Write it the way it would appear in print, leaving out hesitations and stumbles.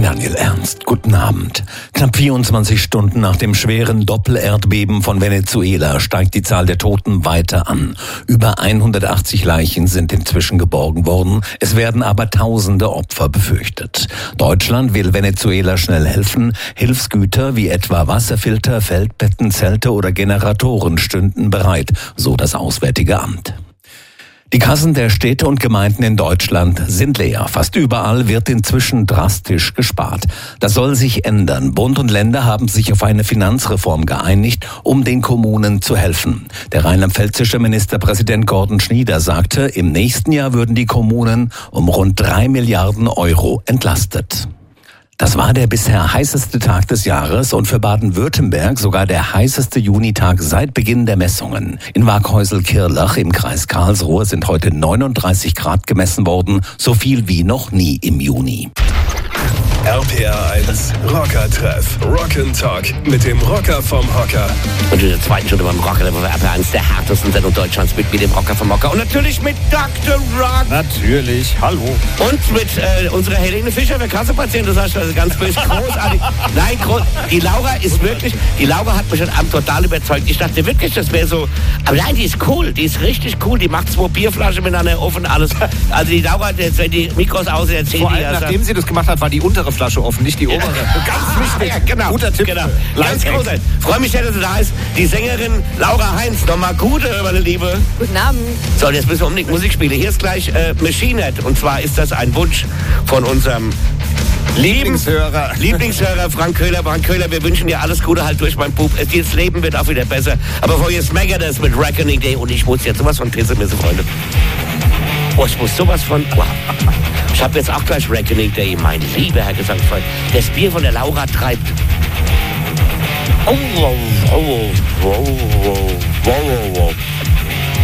bin Daniel Ernst. Guten Abend. Knapp 24 Stunden nach dem schweren Doppelerdbeben von Venezuela steigt die Zahl der Toten weiter an. Über 180 Leichen sind inzwischen geborgen worden. Es werden aber tausende Opfer befürchtet. Deutschland will Venezuela schnell helfen. Hilfsgüter wie etwa Wasserfilter, Feldbetten, Zelte oder Generatoren stünden bereit, so das Auswärtige Amt. Die Kassen der Städte und Gemeinden in Deutschland sind leer. Fast überall wird inzwischen drastisch gespart. Das soll sich ändern. Bund und Länder haben sich auf eine Finanzreform geeinigt, um den Kommunen zu helfen. Der rheinland-pfälzische Ministerpräsident Gordon Schnieder sagte, im nächsten Jahr würden die Kommunen um rund 3 Milliarden Euro entlastet. Das war der bisher heißeste Tag des Jahres und für Baden-Württemberg sogar der heißeste Junitag seit Beginn der Messungen. In Waghäusel-Kirlach im Kreis Karlsruhe sind heute 39 Grad gemessen worden, so viel wie noch nie im Juni. RPR 1 Rocker-Treff. Rock'n'Talk mit dem Rocker vom Hocker. Und in der zweiten Stunde beim Rocker, der RPR 1 der härtesten Sendung Deutschlands mit dem Rocker vom Hocker. Und natürlich mit Dr. Rock. Natürlich, hallo. Und mit unserer Helene Fischer, der Kassepatient, das heißt also ganz böse, großartig. Nein, die Laura ist wirklich, die Laura hat mich heute Abend total überzeugt. Ich dachte wirklich, das wäre so, aber nein, die ist cool, die ist richtig cool. Die macht 2 Bierflaschen miteinander offen, alles. Also die Laura, wenn die Mikros aus erzählt, vor allem, nachdem sie das gemacht hat, war die untere Flasche offen, nicht die obere. Ganz wichtig. Ja, genau. Guter Tipp. Genau. Ganz großartig. Freue mich sehr, dass du da bist. Die Sängerin Laura Heinz. Nochmal gute, meine Liebe. Guten Abend. So, jetzt müssen wir unbedingt Musik spielen. Hier ist gleich Machine Head. Und zwar ist das ein Wunsch von unserem Lieblingshörer Frank Köhler. Frank Köhler, wir wünschen dir alles Gute halt durch mein Bub. Das Leben wird auch wieder besser. Aber vorher ist das mit Reckoning Day und ich muss jetzt sowas von Pisse, Freunde. Oh, ich muss sowas von... Wow. Ich habe jetzt auch gleich Reckoning Day, mein lieber Herr Gesangsfreund. Das Bier von der Laura treibt. Oh, wow, wow, wow, wow, wow, wow.